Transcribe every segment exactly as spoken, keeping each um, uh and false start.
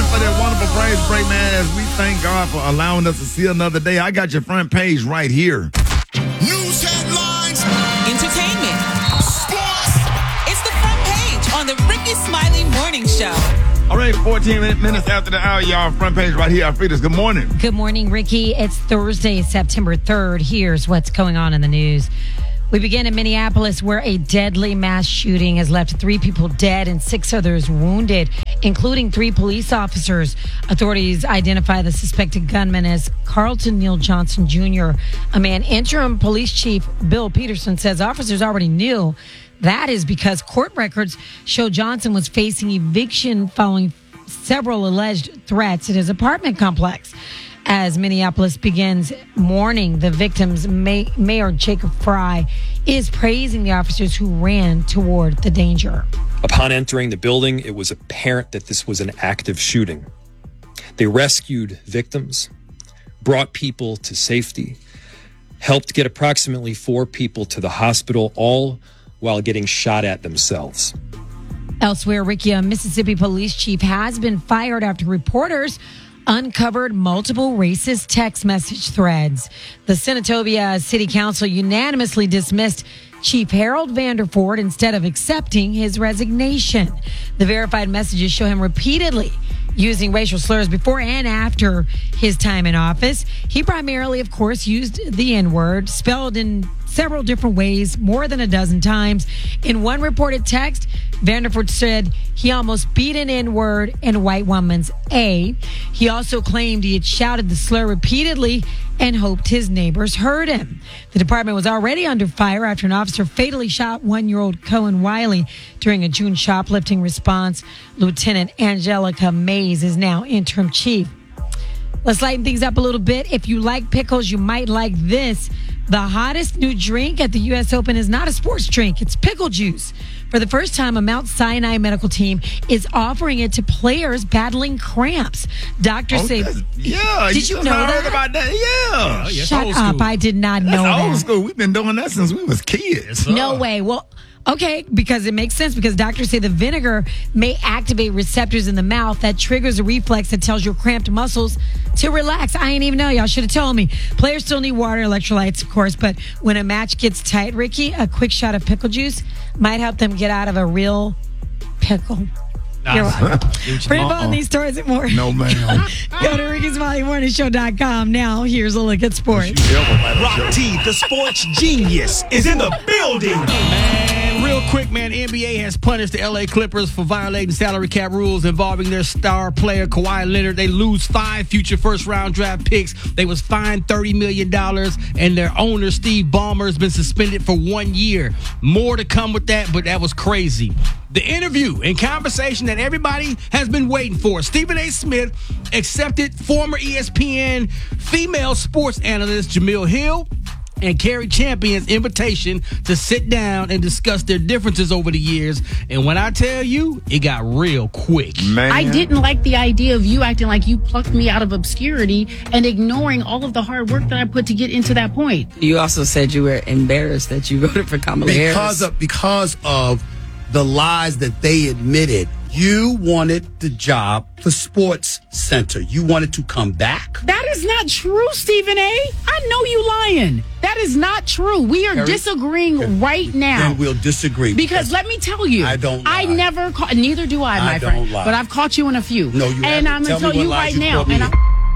for that wonderful praise break, man, as we thank God for allowing us to see another day. I got your front page right here. News headlines. Entertainment. Sports. It's the front page on the Ricky Smiley Morning Show. All right, fourteen minutes after the hour, y'all, front page right here. Alfreda's, good morning. Good morning, Ricky. It's Thursday, September third. Here's what's going on in the news. We begin in Minneapolis, where a deadly mass shooting has left three people dead and six others wounded, including three police officers. Authorities identify the suspected gunman as Carlton Neal Johnson Junior A man interim police chief Bill Peterson says officers already knew. That is because court records show Johnson was facing eviction following several alleged threats at his apartment complex. As Minneapolis begins mourning the victims, May- Mayor Jacob Fry is praising the officers who ran toward the danger. Upon entering the building, it was apparent that this was an active shooting. They rescued victims, brought people to safety, helped get approximately four people to the hospital, all while getting shot at themselves. Elsewhere, Ricky, a Mississippi police chief has been fired after reporters uncovered multiple racist text message threads. The Senatobia City Council unanimously dismissed Chief Harold Vanderford instead of accepting his resignation. The verified messages show him repeatedly using racial slurs before and after his time in office. He primarily, of course, used the N-word, spelled in several different ways, more than a dozen times. In one reported text, Vanderford said he almost beat an N-word in a white woman's A. He also claimed he had shouted the slur repeatedly and hoped his neighbors heard him. The department was already under fire after an officer fatally shot one-year-old Cohen Wiley during a June shoplifting response. Lieutenant Angelica Mays is now interim chief. Let's lighten things up a little bit. If you like pickles, you might like this. The hottest new drink at the U S Open is not a sports drink. It's pickle juice. For the first time, a Mount Sinai medical team is offering it to players battling cramps. Doctors Oh, say... that's- yeah. Did you know I heard that? about that? Yeah. Oh, yeah. Shut old up. school. I did not know That's that. old school. We've been doing that since we was kids. No way. Well, okay, because it makes sense because doctors say the vinegar may activate receptors in the mouth that triggers a reflex that tells your cramped muscles to relax. I ain't even know. Y'all should have told me. Players still need water, electrolytes, of course, but when a match gets tight, Ricky, a quick shot of pickle juice might help them get out of a real pickle. You're welcome. For info on these stories and more, No, man. go to Ricky Smiley Morning Show dot com. Now, here's a look at sports. Rock T, the sports genius, is in the building. Man, real quick, man, N B A has punished the L A Clippers for violating salary cap rules involving their star player Kawhi Leonard. They lose five future first-round draft picks. They was fined thirty million dollars, and their owner, Steve Ballmer, has been suspended for one year. More to come with that, but that was crazy. The interview and conversation that everybody has been waiting for. Stephen A. Smith accepted former E S P N female sports analyst Jemele Hill and Carrie Champion's invitation to sit down and discuss their differences over the years. And when I tell you, it got real quick. Man. I didn't like the idea of you acting like you plucked me out of obscurity and ignoring all of the hard work that I put to get into that point. You also said you were embarrassed that you voted for Kamala Harris. Because of, because of the lies that they admitted. You wanted the job for Sports Center. You wanted to come back. That is not true, Stephen A. I know you lying. That is not true. We are Harry, disagreeing then- right now. Then we'll disagree. Because let me tell you, I don't I lie. never caught, neither do I, my I friend. don't lie. But I've caught you in a few. No, you And haven't. I'm Tell going to me tell what you lies right you now. caught me And in.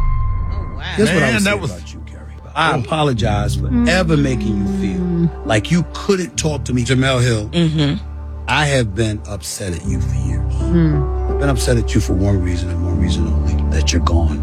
I, Oh, wow. Here's what I Man, would that say was- about you, Carrie. I apologize for ever making you feel like you couldn't talk to me. Jemele Hill, Mm-hmm. I have been upset at you for years. I've been upset at you for one reason and one reason only, that you're gone.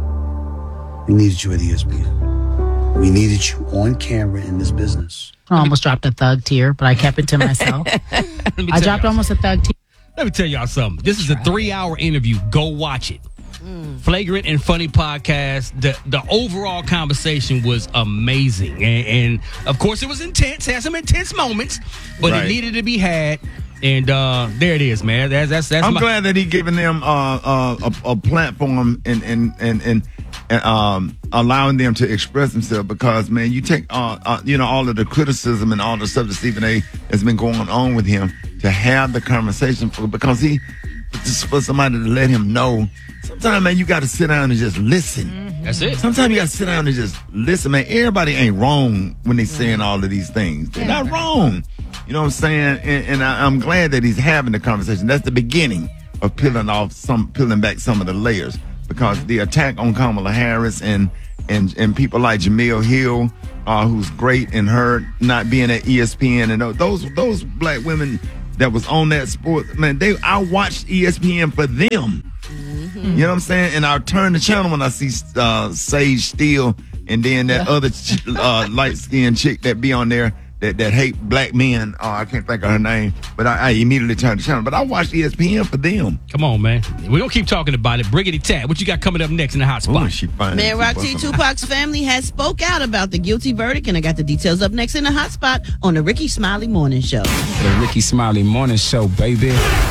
We needed you at E S P N. We needed you on camera in this business. I almost dropped a thug tear, but I kept it to myself. Let me I tell dropped y'all almost a thug tear. Let me tell y'all something. This is a three-hour interview. Go watch it. Flagrant and Funny podcast. The the overall conversation was amazing, and, and of course it was intense. Had some intense moments, but Right. it needed to be had. And uh, there it is, man. That's that's that's. I'm my, glad that he giving them uh, uh, a, a platform and and and and, and um, allowing them to express themselves. Because man, you take uh, uh, you know all of the criticism and all the stuff that Stephen A. has been going on with him to have the conversation for, because he just for somebody to let him know. Sometimes, man, you got to sit down and just listen. Mm-hmm. That's it. Sometimes you got to sit down and just listen, man. Everybody ain't wrong when they saying all of these things. They're not wrong. You know what I'm saying? And, and I, I'm glad that he's having the conversation. That's the beginning of peeling off some, peeling back some of the layers, because the attack on Kamala Harris and and and people like Jamil Hill, uh, who's great, and her not being at E S P N, and those those black women that was on that sport, man, they I watched E S P N for them. Mm-hmm. You know what I'm saying? And I turn the channel when I see uh, Sage Steele, and then that yeah. other ch- uh, light skinned chick that be on there. That, that hate black men. Oh, I can't think of her name, but I, I immediately turned the channel. But I watched E S P N for them. Come on, man. We're going to keep talking about it. Briggity Tat, what you got coming up next in the hot spot? Ooh, she fine. Man, Rock T. Tupac's family has spoke out about the guilty verdict, and I got the details up next in the hot spot on the Ricky Smiley Morning Show. The Ricky Smiley Morning Show, baby.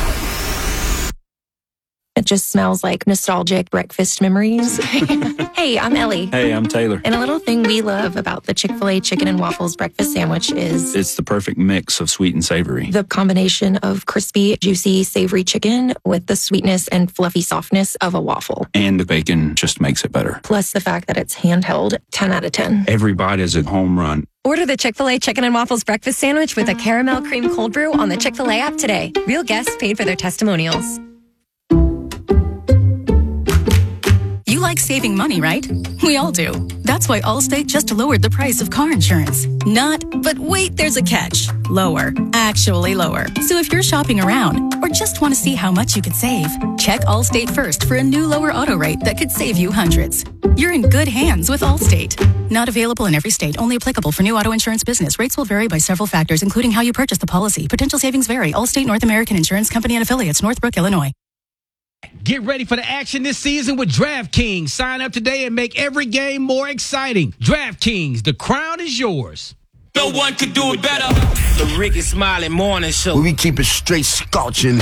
It just smells like nostalgic breakfast memories. Hey, I'm Ellie. Hey, I'm Taylor. And a little thing we love about the Chick-fil-A chicken and waffles breakfast sandwich is it's the perfect mix of sweet and savory. The combination of crispy, juicy, savory chicken with the sweetness and fluffy softness of a waffle. And the bacon just makes it better. Plus the fact that it's handheld, ten out of ten. Every bite is a home run. Order the Chick-fil-A Chicken and Waffles breakfast sandwich with a caramel cream cold brew on the Chick-fil-A app today. Real guests paid for their testimonials. You like saving money, right? We all do. That's why Allstate just lowered the price of car insurance. Not, but wait, there's a catch. Lower. Actually lower. So if you're shopping around or just want to see how much you could save, check Allstate first for a new lower auto rate that could save you hundreds. You're in good hands with Allstate. Not available in every state. Only applicable for new auto insurance business. Rates will vary by several factors, including how you purchase the policy. Potential savings vary. Allstate North American Insurance Company and affiliates, Northbrook, Illinois. Get ready for the action this season with DraftKings. Sign up today and make every game more exciting. DraftKings, the crown is yours. No one could do it better. The Ricky Smiley Morning Show. We keep it straight scorching.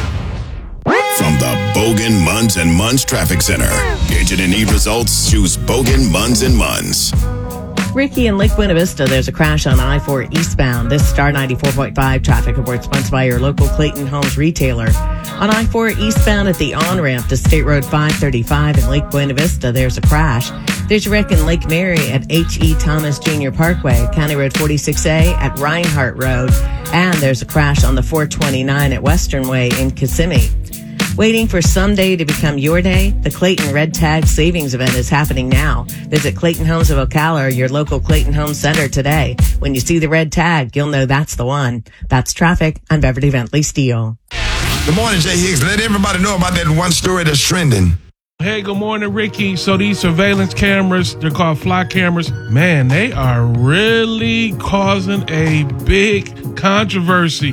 From the Bogan Munns and Munns Traffic Center. Agent and need results, choose Bogan Munns and Munns. Ricky in Lake Buena Vista, there's a crash on I four eastbound. This Star ninety-four point five traffic report sponsored by your local Clayton Homes retailer. On I four eastbound at the on-ramp to State Road five thirty-five in Lake Buena Vista, there's a crash. There's a wreck in Lake Mary at H E. Thomas Junior Parkway, County Road forty-six A at Reinhardt Road. And there's a crash on the four twenty-nine at Western Way in Kissimmee. Waiting for someday to become your day? The Clayton Red Tag Savings Event is happening now. Visit Clayton Homes of Ocala or your local Clayton Homes Center today. When you see the red tag, you'll know that's the one. That's traffic. I'm Beverly Bentley Steele. Good morning, Jay Higgs. Let everybody know about that one story that's trending. Hey, good morning, Ricky. So these surveillance cameras, they're called fly cameras. Man, they are really causing a big controversy.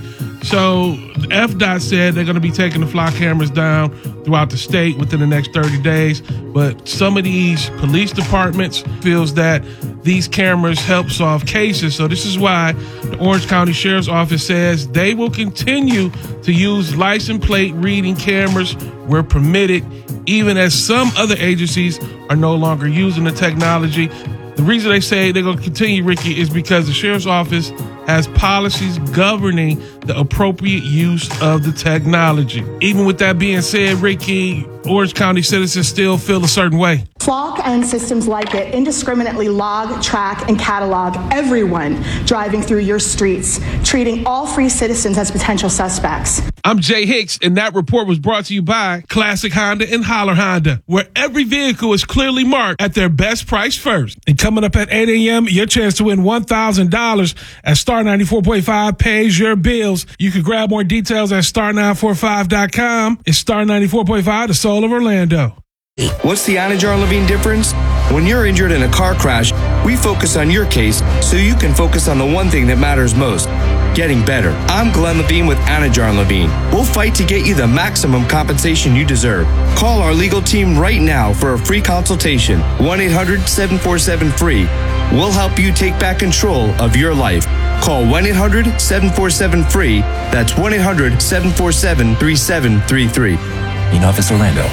So F D O T said they're going to be taking the fly cameras down throughout the state within the next thirty days. But some of these police departments feels that these cameras help solve cases. So this is why the Orange County Sheriff's Office says they will continue to use license plate reading cameras where permitted, even as some other agencies are no longer using the technology. The reason they say they're going to continue, Ricky, is because the Sheriff's Office has policies governing the appropriate use of the technology. Even with that being said, Ricky, Orange County citizens still feel a certain way. Flock and systems like it indiscriminately log, track, and catalog everyone driving through your streets, treating all free citizens as potential suspects. I'm Jay Hicks, and that report was brought to you by Classic Honda and Holler Honda, where every vehicle is clearly marked at their best price first. And coming up at eight a.m., your chance to win one thousand dollars as Star ninety-four point five pays your bills. You can grab more details at star nine four five dot com. It's Star ninety-four point five, the soul of Orlando. What's the Anajar Levine difference? When you're injured in a car crash, we focus on your case so you can focus on the one thing that matters most, getting better. I'm Glenn Levine with Anajar Levine. We'll fight to get you the maximum compensation you deserve. Call our legal team right now for a free consultation. one eight hundred seven four seven free. We'll help you take back control of your life. Call one eight hundred seven four seven free. That's one eight hundred seven four seven three seven three three. In Office Orlando.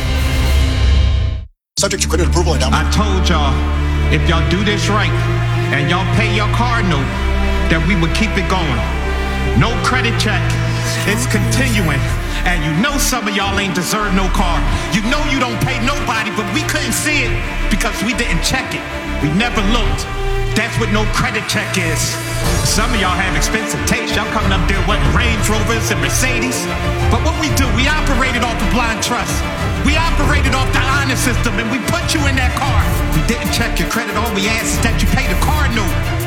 Subject to credit approval and down. I told y'all, if y'all do this right and y'all pay your card note, that we would keep it going. No credit check, It's continuing. And you know some of y'all ain't deserve no car. You know you don't pay nobody, but we couldn't see it because we didn't check it. We never looked. That's what no credit check is. Some of y'all have expensive taste. Y'all coming up there, what, Range Rovers and Mercedes? But what we do, we operated off the blind trust. We operated off the honor system, and we put you in that car. We didn't check your credit. All we asked is that you pay the car note.